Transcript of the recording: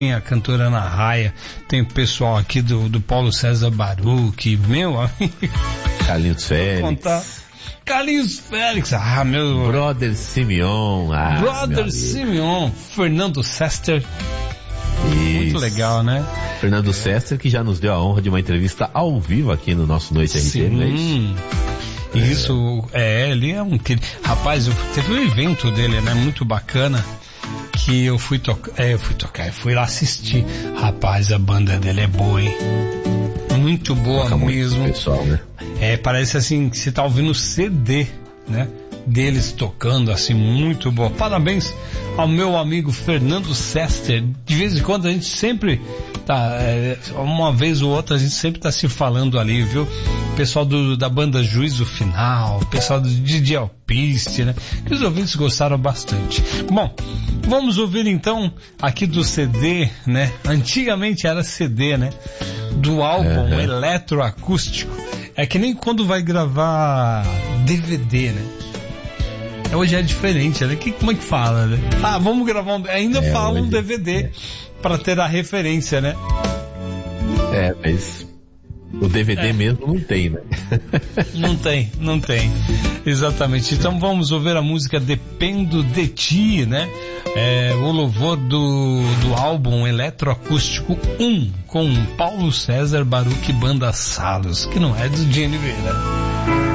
tem a cantora Ana Raia, tem o pessoal aqui do Paulo César Baruch, meu amigo. Carlinhos Félix. Carlinhos Félix, meu... Brother Simeon. Brother Simeon. Fernando Sester. Muito legal, né? Fernando Sester, que já nos deu a honra de uma entrevista ao vivo aqui no nosso Noite RT, não é isso? Isso, ele é um querido. Rapaz, teve um evento dele, né? Muito bacana. Que eu fui fui lá assistir. Rapaz, a banda dele é boa, hein? Muito boa. Toca mesmo. Muito pessoal, né? Parece assim que você tá ouvindo o CD, né? Deles tocando, assim, muito boa. Parabéns ao meu amigo Fernando Sester. De vez em quando a gente sempre tá, uma vez ou outra a gente sempre tá se falando ali, viu? Pessoal da banda Juízo Final, pessoal do DJ Alpiste, né? Que os ouvintes gostaram bastante. Bom, vamos ouvir então aqui do CD, né? Antigamente era CD, né? Do álbum eletroacústico. É que nem quando vai gravar DVD, né? Hoje é diferente, né? Como é que fala, né? Vamos gravar ainda fala um DVD para ter a referência, né? Mas o DVD mesmo não tem, né? Não tem. Exatamente. Então vamos ouvir a música Dependo de Ti, né? O louvor do álbum Eletroacústico 1, com Paulo César Baruch Banda Salos, que não é do Gene Vera.